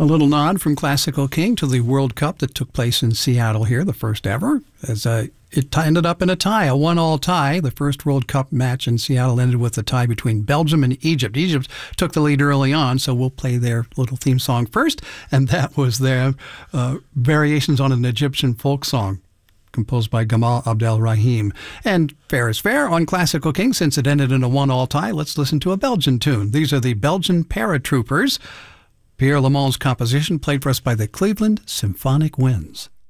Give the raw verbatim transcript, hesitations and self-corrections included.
A little nod from Classical King to the World Cup that took place in Seattle here, the first ever, as uh, it ended up in a tie, a one-all tie. The first World Cup match in Seattle ended with a tie between Belgium and Egypt. Egypt took the lead early on, so we'll play their little theme song first, and that was their uh, variations on an Egyptian folk song composed by Gamal Abdel Rahim. And fair is fair on Classical King, since it ended in a one-all tie. Let's listen to a Belgian tune. These are the Belgian Paratroopers. Pierre Lamond's composition, played for us by the Cleveland Symphonic Winds.